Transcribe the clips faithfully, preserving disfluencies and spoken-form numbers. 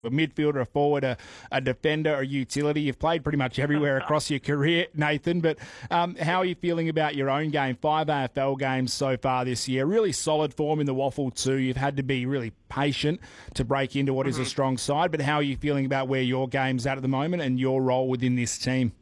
a midfielder, a forward, a, a defender, a utility. You've played pretty much everywhere across your career, Nathan. But um, how are you feeling about your own game? Five A F L games so far this year. Really solid form in the waffle too. You've had to be really patient to break into what mm-hmm. is a strong side. But how are you feeling about where your game's at at the moment and your role within this team?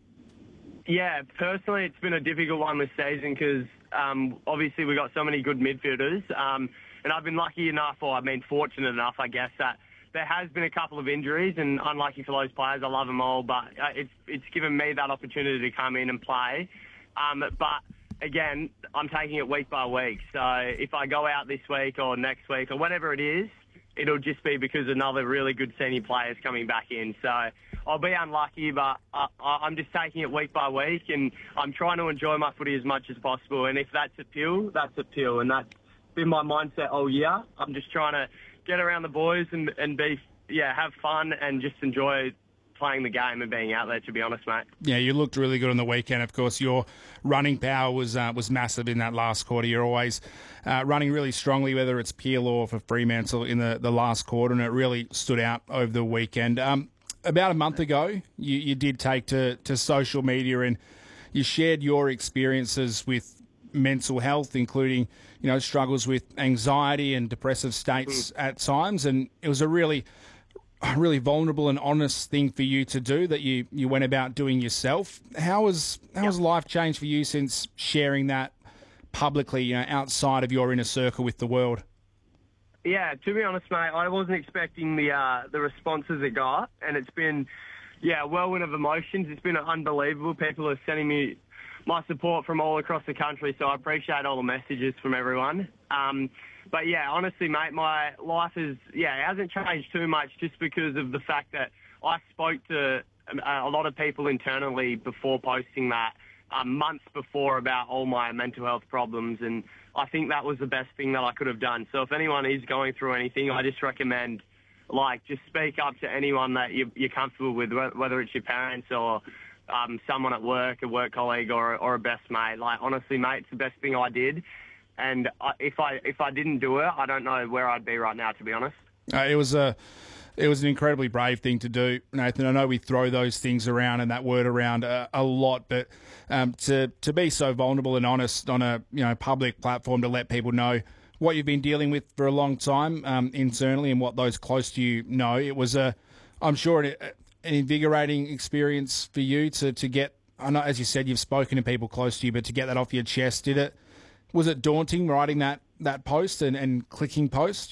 Yeah, personally, it's been a difficult one this season because um, obviously we've got so many good midfielders. Um, and I've been lucky enough, or I've been fortunate enough, I guess, that there has been a couple of injuries, and unlucky for those players. I love them all, but uh, it's it's given me that opportunity to come in and play. Um, but again, I'm taking it week by week. So if I go out this week or next week or whatever it is, it'll just be because another really good senior player is coming back in. So I'll be unlucky, but I, I'm just taking it week by week, and I'm trying to enjoy my footy as much as possible. And if that's a pill, that's a pill, and that's been my mindset all year. I'm just trying to get around the boys and, and be, yeah, have fun and just enjoy playing the game and being out there, to be honest, mate. Yeah, you looked really good on the weekend. Of course, your running power was uh, was massive in that last quarter. You're always uh, running really strongly, whether it's Peel or for Fremantle in the, the last quarter, and it really stood out over the weekend. Um, about a month ago, you, you did take to, to social media and you shared your experiences with mental health, including, you know, struggles with anxiety and depressive states at times. And it was a really, really vulnerable and honest thing for you to do that you, you went about doing yourself. How has, how has life changed for you since sharing that publicly, you know, outside of your inner circle with the world? Yeah, to be honest, mate, I wasn't expecting the, uh, the responses it got. And it's been, yeah, a whirlwind of emotions. It's been unbelievable. People are sending me my support from all across the country, so I appreciate all the messages from everyone. Um, but yeah, honestly, mate, my life is, yeah, it hasn't changed too much just because of the fact that I spoke to a lot of people internally before posting that, um, months before, about all my mental health problems, and I think that was the best thing that I could have done. So if anyone is going through anything, I just recommend, like, just speak up to anyone that you're, you're comfortable with, whether it's your parents or Um, someone at work, a work colleague, or or a best mate. Like, honestly, mate, it's the best thing I did. And I, if I if I didn't do it, I don't know where I'd be right now, to be honest. Uh, it was a it was an incredibly brave thing to do, Nathan. I know we throw those things around and that word around a, a lot, but um, to to be so vulnerable and honest on a you know public platform to let people know what you've been dealing with for a long time um, internally and what those close to you know, it was a, I'm sure it. an invigorating experience for you to, to get, I know, as you said, you've spoken to people close to you, but to get that off your chest, did it, was it daunting writing that, that post and, and clicking post?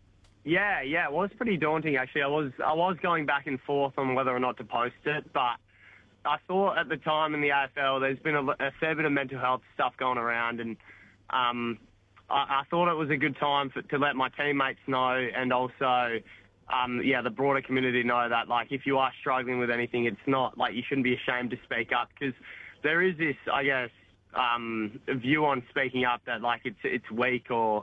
Yeah, yeah, it was pretty daunting, actually. I was, I was going back and forth on whether or not to post it, but I thought at the time in the A F L, there's been a, a fair bit of mental health stuff going around, and um, I, I thought it was a good time for, to let my teammates know, and also Um, yeah, the broader community know that, like, if you are struggling with anything, it's not, like, you shouldn't be ashamed to speak up, because there is this, I guess, um, view on speaking up that, like, it's it's weak or,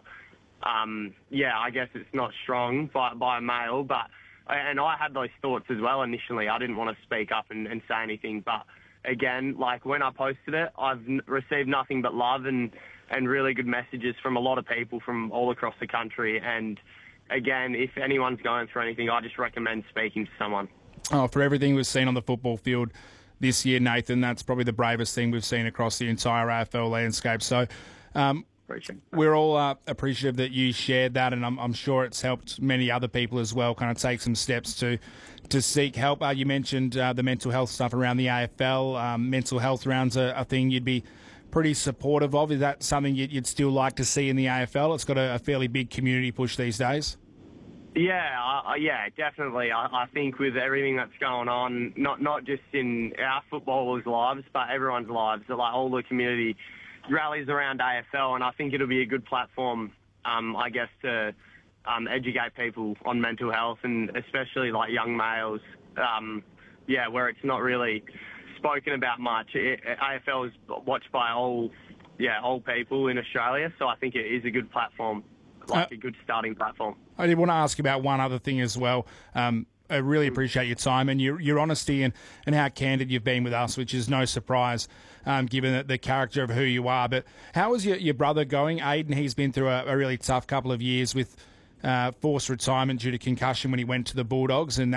um, yeah, I guess it's not strong by, by a male. But, and I had those thoughts as well initially. I didn't want to speak up and, and say anything. But, again, like, when I posted it, I've n- received nothing but love and, and really good messages from a lot of people from all across the country. And again, if anyone's going through anything, I just recommend speaking to someone. Oh, for everything we've seen on the football field this year, Nathan, that's probably the bravest thing we've seen across the entire A F L landscape. So um, we're all uh, appreciative that you shared that, and I'm, I'm sure it's helped many other people as well kind of take some steps to to seek help. Uh, you mentioned uh, the mental health stuff around the A F L. Um, mental health rounds are a thing you'd be pretty supportive of. Is that something you'd still like to see in the A F L? It's got a, a fairly big community push these days. Yeah, uh, yeah, definitely. I, I think with everything that's going on, not not just in our footballers' lives, but everyone's lives, like all the community rallies around A F L, and I think it'll be a good platform, um, I guess, to um, educate people on mental health, and especially like young males. Um, yeah, where it's not really spoken about much. It, A F L is watched by all, yeah, all people in Australia, so I think it is a good platform, like uh, a good starting platform. I did want to ask about one other thing as well. Um, I really appreciate your time and your your honesty and, and how candid you've been with us, which is no surprise, um, given the, the character of who you are. But how is your, your brother going, Aiden? He's been through a, a really tough couple of years with uh, forced retirement due to concussion when he went to the Bulldogs, and